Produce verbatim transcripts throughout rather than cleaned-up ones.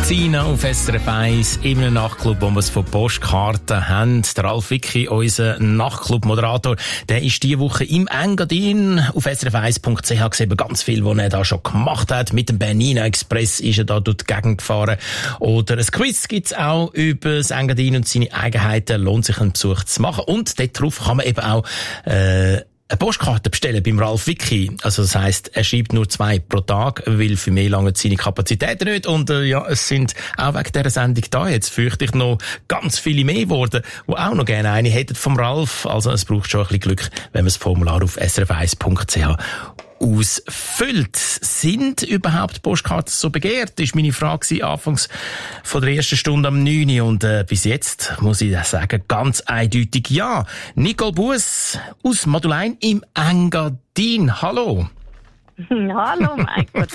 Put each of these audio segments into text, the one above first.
Sina auf S R F eins im Nachtclub, wo wir es von Postkarten haben. Der Ralf Wicki, unser Nachtclub-Moderator, der ist diese Woche im Engadin auf S R F eins Punkt C H gesehen, ganz viel, was er da schon gemacht hat. Mit dem Bernina Express ist er da durch die Gegend gefahren. Oder ein Quiz gibt's auch über das Engadin und seine Eigenheiten. Lohnt sich einen Besuch zu machen. Und darauf kann man eben auch äh, eine Postkarte bestellen beim Ralf Wicki. Also das heisst, er schreibt nur zwei pro Tag, weil für mehr lange seine Kapazitäten nicht. Und äh, ja, es sind auch wegen dieser Sendung da jetzt fürchte ich noch ganz viele mehr geworden, die auch noch gerne eine hätten vom Ralf. Also es braucht schon ein bisschen Glück, wenn man das Formular auf S R F eins Punkt C H ausfüllt. Sind überhaupt Postkarten so begehrt? Das war meine Frage anfangs von der ersten Stunde am neun Uhr. Und äh, bis jetzt muss ich sagen, ganz eindeutig ja. Nicole Buess aus Madulein im Engadin. Hallo. Hallo, mein Gott.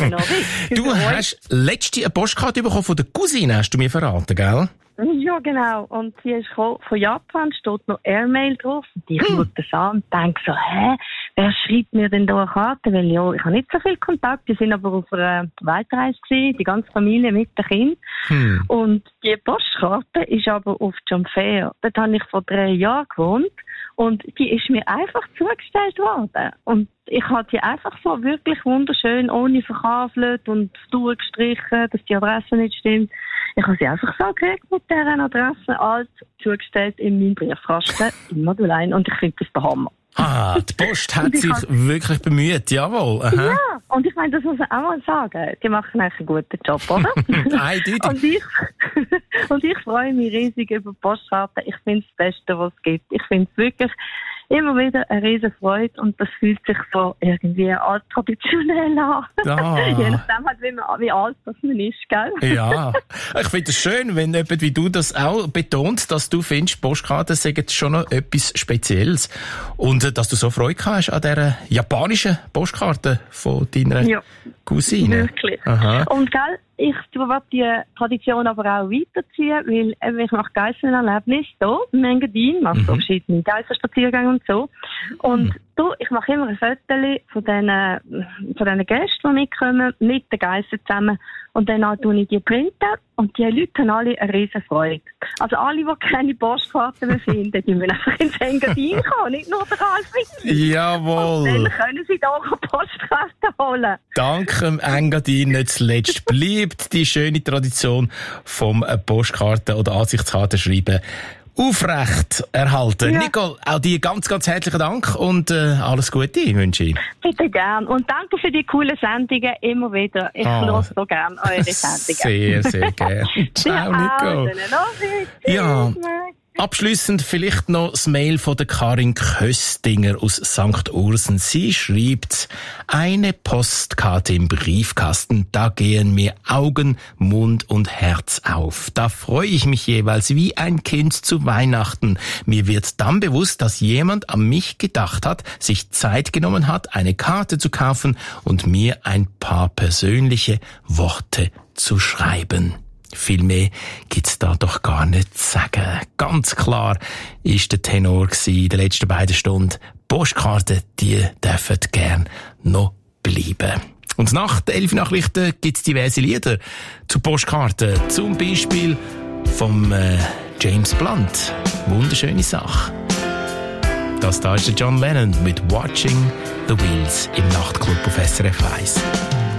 Du hast letzte eine Postkarte bekommen von der Cousine, hast du mir verraten, gell? Ja, genau. Und sie ist von Japan, steht noch Airmail drauf. Und ich schaue das an und denke so, hä, wer schreibt mir denn da eine Karte? Weil ja, ich habe nicht so viel Kontakt. Wir sind aber auf einer Weltreise gewesen, die ganze Familie mit den Kindern. Hm. Und die Postkarte ist aber auf Jumpfair. Dort habe ich vor drei Jahren gewohnt. Und die ist mir einfach zugestellt worden. Und ich habe die einfach so wirklich wunderschön, ohne verkabelt und durchgestrichen, dass die Adresse nicht stimmt. Ich habe sie einfach so gekriegt mit deren Adresse, alt zugestellt in meinem Briefkasten in Madulein. Und ich finde das der Hammer. Ah, die Post hat sich hab... wirklich bemüht, jawohl. Aha. Ja, und ich meine, das muss man auch mal sagen. Die machen eigentlich einen guten Job, oder? Eindeutig. und, ich, und ich freue mich riesig über Postkarten. Ich finde es das Beste, was es gibt. Ich finde es wirklich immer wieder eine riesen Freude und das fühlt sich so irgendwie alt traditionell an. Ah. Je nachdem halt, wie, man, wie alt das man ist, gell? Ja, ich finde es schön, wenn jemand wie du das auch betont, dass du findest, Postkarten sagen schon noch etwas Spezielles und äh, dass du so Freude hast an dieser japanischen Postkarte von deiner ja. Cousine. Wirklich. Aha. Und gell, ich will die Tradition aber auch weiterziehen, weil eben, ich mache Geissenerlebnis hier im Engadin, mache mhm. so verschiedene Geissenspaziergänge und so. Und mhm. du, ich mache immer ein Foto von diesen, von diesen Gästen, die mitkommen, mit den Geissen zusammen. Und dann tue ich die printen und die Leute haben alle eine riesen Freude. Also alle, die keine Postkarten mehr finden, die müssen einfach ins Engadin kommen, nicht nur der Ralf Wicki. Jawohl. Und dann können sie da auch Postkarten holen. Dank dem Engadin nicht zuletzt bleibt die schöne Tradition vom Postkarten- oder Ansichtskarten schreiben aufrecht erhalten. Ja. Nicole, auch dir ganz, ganz herzlichen Dank und äh, alles Gute wünsche ich. Bitte gern. Und danke für die coolen Sendungen immer wieder. Ich ah. höre so gern eure Sendungen. Sehr, sehr gerne. Ciao, Nicole. Ja. Abschliessend vielleicht noch das Mail von der Karin Köstinger aus Sankt Ursen. Sie schreibt, eine Postkarte im Briefkasten, da gehen mir Augen, Mund und Herz auf. Da freue ich mich jeweils wie ein Kind zu Weihnachten. Mir wird dann bewusst, dass jemand an mich gedacht hat, sich Zeit genommen hat, eine Karte zu kaufen und mir ein paar persönliche Worte zu schreiben. Viel mehr gibt's da doch gar nicht zu sagen. Ganz klar ist der Tenor gsi in den letzten beiden Stunden. Postkarten, die dürfen gern noch bleiben. Und nach den elf Nachrichten gibt's diverse Lieder zu Postkarten. Zum Beispiel vom äh, James Blunt. Wunderschöne Sache. Das da ist der John Lennon mit Watching the Wheels im Nachtclub auf S R F eins.